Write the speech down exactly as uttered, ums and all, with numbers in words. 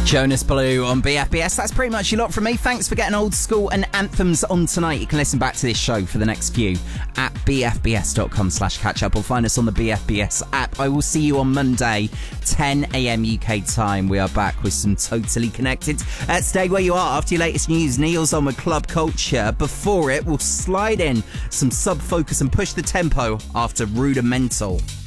Jonas Blue on B F B S. That's pretty much a lot from me. Thanks for getting old school and anthems on tonight. You can listen back to this show for the next few at bfbs.com slash catch up or find us on the B F B S app. I will see you on Monday, ten a.m. U K time. We are back with some Totally Connected. Uh, stay where you are after your latest news. Neil's on with Club Culture. Before it, we'll slide in some Sub Focus and push the tempo after Rudimental.